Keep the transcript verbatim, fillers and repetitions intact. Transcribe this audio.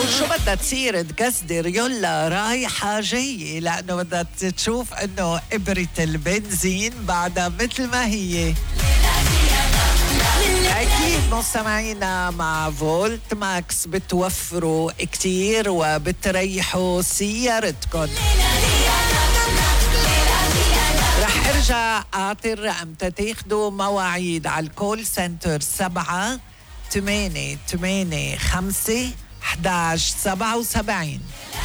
شو بدها تصير تقصدر يلا رايحة جاية، لأنه بدها تشوف إنه إبرة البنزين بعدها مثل ما هي. أكيد مستمعينا مع فولت ماكس بتوفروا كتير وبتريحوا سيارتكم. رح ارجع اعطي الرقم تتاخدوا مواعيد على الكول سنتر سبعة ثمانية ثمانية خمسة واحد واحد سبعة وسبعين.